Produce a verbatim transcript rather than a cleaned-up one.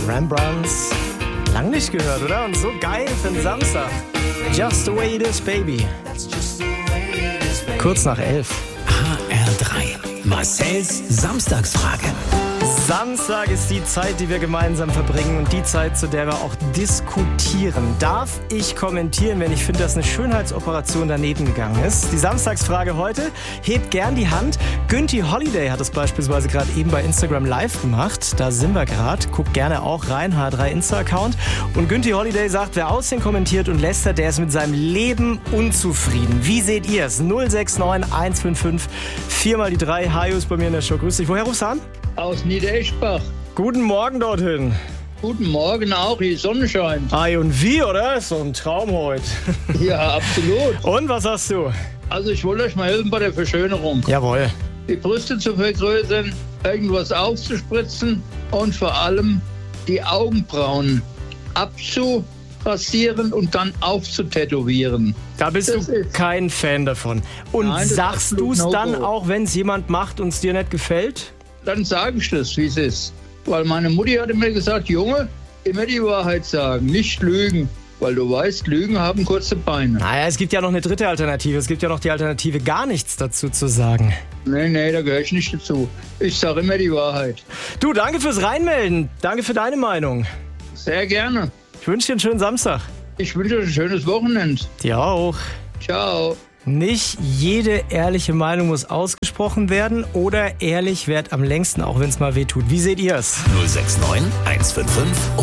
Rembrandts. Lang nicht gehört, oder? Und so geil für den Samstag. Just the way it is, baby. Kurz nach elf. H R drei. Marcells Samstagsfrage. Samstag ist die Zeit, die wir gemeinsam verbringen und die Zeit, zu der wir auch diskutieren. Darf ich kommentieren, wenn ich finde, dass eine Schönheitsoperation daneben gegangen ist? Die Samstagsfrage heute, hebt gern die Hand. Günthi Holiday hat es beispielsweise gerade eben bei Instagram live gemacht. Da sind wir gerade. Guckt gerne auch rein, H R drei Insta-Account. Und Günthi Holiday sagt, wer Aussehen kommentiert und lästert, der ist mit seinem Leben unzufrieden. Wie seht ihr es? null sechs neun eins fünf fünf vier mal die drei. Hajo ist bei mir in der Show. Grüß dich. Woher rufst du an? Aus Niedereschbach. Guten Morgen dorthin. Guten Morgen auch, die Sonne scheint. Ei und wie, oder? Ist so ein Traum heute. Ja, absolut. Und was hast du? Also ich wollte euch mal helfen bei der Verschönerung. Jawohl. Die Brüste zu vergrößern, irgendwas aufzuspritzen und vor allem die Augenbrauen abzurasieren und dann aufzutätowieren. Da bist Das du ist- kein Fan davon. Und Nein, das ist sagst absolut du es dann No-Go. auch, wenn es jemand macht und es dir nicht gefällt? Dann sage ich das, wie es ist. Weil meine Mutti hatte mir gesagt, Junge, immer die Wahrheit sagen, nicht lügen. Weil du weißt, Lügen haben kurze Beine. Naja, es gibt ja noch eine dritte Alternative. Es gibt ja noch die Alternative, gar nichts dazu zu sagen. Nee, nee, da gehöre ich nicht dazu. Ich sage immer die Wahrheit. Du, danke fürs Reinmelden. Danke für deine Meinung. Sehr gerne. Ich wünsche dir einen schönen Samstag. Ich wünsche euch ein schönes Wochenende. Dir auch. Ciao. Nicht jede ehrliche Meinung muss ausgesprochen werden oder ehrlich währt am längsten, auch wenn es mal weh tut. Wie seht ihr es? null sechs neun eins fünf fünf